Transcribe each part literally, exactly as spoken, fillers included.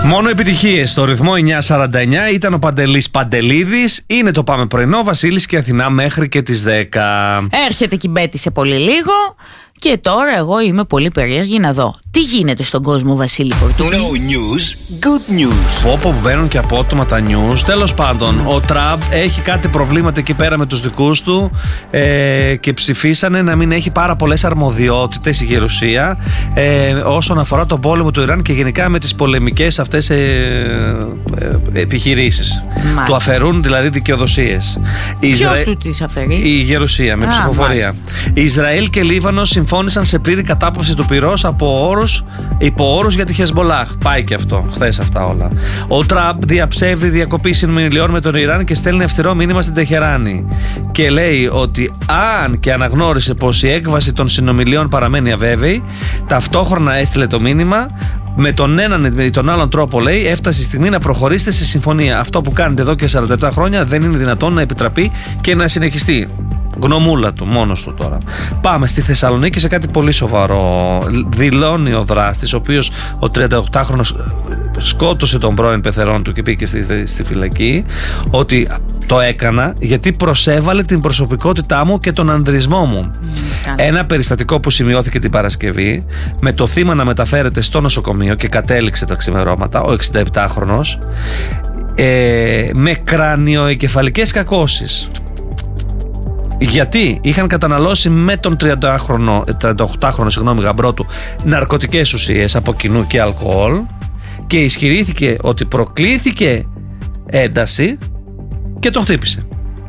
Μόνο επιτυχίες στο ρυθμό εννιά σαράντα εννιά. Ήταν ο Παντελής Παντελίδης. Είναι το Πάμε Πρωινό, Βασίλης και Αθηνά μέχρι και τις δέκα. Έρχεται και η Μπέτη σε πολύ λίγο. Και τώρα εγώ είμαι πολύ περίεργη να δω τι γίνεται στον κόσμο, Βασίλη Φορτούνη. No news, good news. Όπου μπαίνουν και απότομα τα news. Τέλος πάντων, ο Τραμπ έχει κάτι προβλήματα εκεί πέρα με τους δικούς του ε, και ψηφίσανε να μην έχει πάρα πολλές αρμοδιότητες η Γερουσία ε, όσον αφορά τον πόλεμο του Ιράν και γενικά με τις πολεμικές αυτές ε, ε, επιχειρήσεις. Μάλιστα. Του αφαιρούν δηλαδή δικαιοδοσίες. Ποιος Ισρα... του τις αφαιρεί? Η Γερουσία με Α, ψηφοφορία. Μάλιστα. Ισραήλ και Λίβανο συμφώνησαν σε πλήρη κατάπαυση του πυρός από όρους, υπό όρους για τη Χεσμολάχ. Πάει και αυτό, χθες αυτά όλα. Ο Τραμπ διαψεύδει διακοπή συνομιλιών με τον Ιράν και στέλνει αυστηρό μήνυμα στην Τεχεράνη. Και λέει ότι αν και αναγνώρισε πως η έκβαση των συνομιλιών παραμένει αβέβαιη, ταυτόχρονα έστειλε το μήνυμα με τον έναν ή τον άλλον τρόπο, λέει, έφτασε η στιγμή να προχωρήσετε σε συμφωνία. Αυτό που κάνετε εδώ και σαράντα επτά χρόνια δεν είναι δυνατόν να επιτραπεί και να συνεχιστεί. Γνωμούλα του, μόνος του τώρα. Πάμε στη Θεσσαλονίκη σε κάτι πολύ σοβαρό. Δηλώνει ο δράστης, ο οποίος ο τριανταοκτάχρονος σκότωσε τον πρώην πεθερόν του και πήγε στη, στη φυλακή, ότι το έκανα γιατί προσέβαλε την προσωπικότητά μου και τον ανδρισμό μου. Mm, Ένα περιστατικό που σημειώθηκε την Παρασκευή, με το θύμα να μεταφέρεται στο νοσοκομείο και κατέληξε τα ξημερώματα, ο εξήντα επτάχρονος, ε, με κρανιοεγκεφαλικές κακώσεις. Γιατί είχαν καταναλώσει με τον τριανταοκτάχρονο συγγνώμη, γαμπρό του ναρκωτικές ουσίες από κοινού και αλκοόλ και ισχυρήθηκε ότι προκλήθηκε ένταση και τον χτύπησε.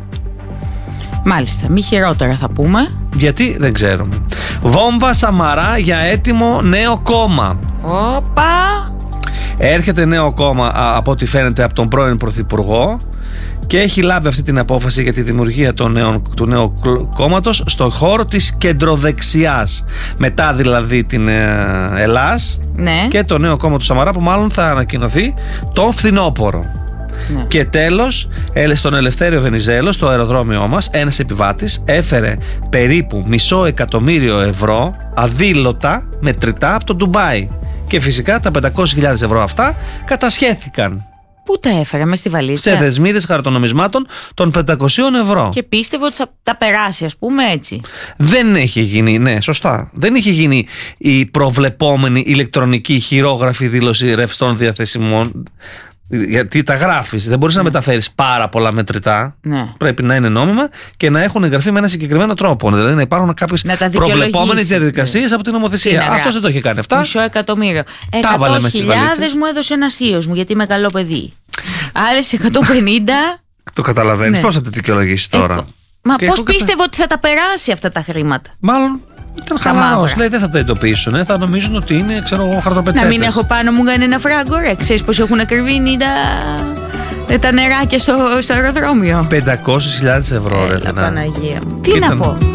Μάλιστα, μη χειρότερα θα πούμε. Γιατί δεν ξέρουμε. Βόμβα Σαμαρά για έτοιμο νέο κόμμα. Όπα! Έρχεται νέο κόμμα από ό,τι φαίνεται από τον πρώην Πρωθυπουργό και έχει λάβει αυτή την απόφαση για τη δημιουργία του νέου, του νέου κόμματος στον χώρο της κεντροδεξιάς. Μετά δηλαδή την ε, Ελλάς, ναι, και το νέο κόμμα του Σαμαρά που μάλλον θα ανακοινωθεί το φθινόπωρο. Ναι. Και τέλος, στον Ελευθέριο Βενιζέλο, στο αεροδρόμιό μας, ένας επιβάτης έφερε περίπου μισό εκατομμύριο ευρώ αδήλωτα μετρητά από το Ντουμπάι. Και φυσικά τα πεντακόσιες χιλιάδες ευρώ αυτά κατασχέθηκαν. Πού τα έφερε, μες στη βαλίτσα? Σε δεσμίδες χαρτονομισμάτων των πεντακοσίων ευρώ. Και πίστευε ότι θα τα περάσει, ας πούμε, έτσι. Δεν έχει γίνει, ναι, σωστά. Δεν έχει γίνει η προβλεπόμενη ηλεκτρονική χειρόγραφη δήλωση ρευστών διαθεσιμών. Γιατί τα γράφεις, δεν μπορείς ναι. να μεταφέρεις πάρα πολλά μετρητά. Ναι. Πρέπει να είναι νόμιμα και να έχουν εγγραφεί με ένα συγκεκριμένο τρόπο. Δηλαδή να υπάρχουν κάποιες προβλεπόμενες διαδικασίες ναι. από την νομοθεσία. Αυτός δεν το έχει κάνει αυτά. Μισό εκατομμύριο. Εκατό χιλιάδες μου έδωσε ένας θείος μου, γιατί είμαι καλό παιδί. Άλλες εκατόν πενήντα. Το καταλαβαίνεις. Ναι. Πώς θα τη δικαιολογήσεις τώρα? Ε, μα πώς πίστευε κατα... ότι θα τα περάσει αυτά τα χρήματα? Μάλλον. Ήταν χαλαρός, λέει, δεν θα τα ειδοποιήσουν, ε, θα νομίζουν ότι είναι, ξέρω εγώ, χαρτοπετσέτες. Να μην έχω πάνω μου κανένα φράγκο, ρε, ξέρεις πως έχουν ακριβήνει τα, τα νεράκια στο, στο αεροδρόμιο. πεντακόσιες χιλιάδες ευρώ, ρε. Έλα, Παναγία μου. Τι Ήταν... να πω.